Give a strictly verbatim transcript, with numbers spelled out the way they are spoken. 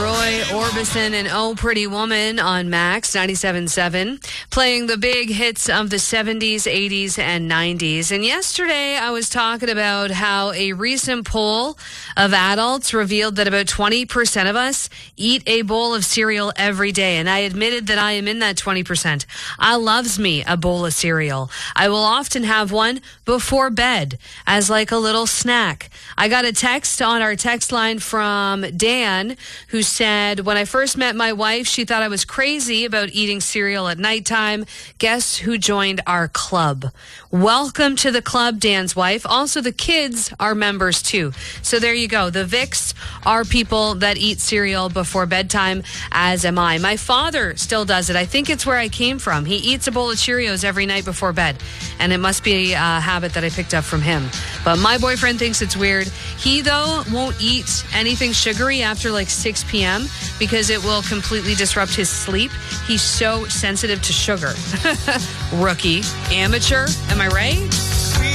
Roy Orbison and Oh Pretty Woman on Max ninety-seven point seven, playing the big hits of the seventies, eighties, and nineties. And yesterday I was talking about how a recent poll of adults revealed that about twenty percent of us eat a bowl of cereal every day. And I admitted that I am in that twenty percent. I loves me a bowl of cereal. I will often have one before bed as like a little snack. I got a text on our text line from Dan, who said, when I first met my wife, she thought I was crazy about eating cereal at nighttime. Guess who joined our club? Welcome to the club, Dan's wife. Also, the kids are members too. So there you go. The Vicks are people that eat cereal before bedtime, as am I. My father still does it. I think it's where I came from. He eats a bowl of Cheerios every night before bed, and it must be a habit that I picked up from him. But my boyfriend thinks it's weird. He, though, won't eat anything sugary after like six p.m. because it will completely disrupt his sleep. He's so sensitive to sugar. Rookie. Amateur. Am I right?